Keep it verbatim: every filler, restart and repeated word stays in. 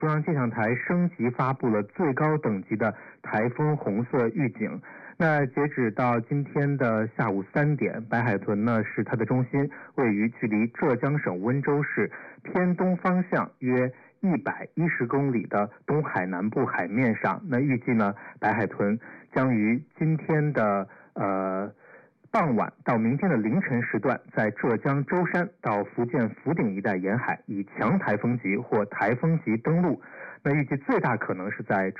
中央气象台升级发布了最高等级的台风红色预警。那截止到今天的下午三点，白海豚呢是它的中心位于距离浙江省温州市偏东方向约一百一十公里的东海南部海面上。那预计呢，白海豚将于今天的呃傍晚到明天的凌晨时段，在浙江舟山到福建福鼎一带沿海以强台风级或台风级登陆。那预计最大可能是在